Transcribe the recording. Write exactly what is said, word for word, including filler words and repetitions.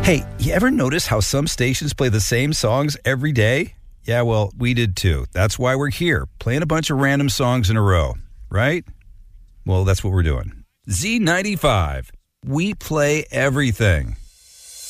Hey, you ever notice how some stations play the same songs every day? Yeah, well, we did too. That's why we're here, playing a bunch of random songs in a row, right? Well, that's what we're doing. Z ninety-five. We play everything.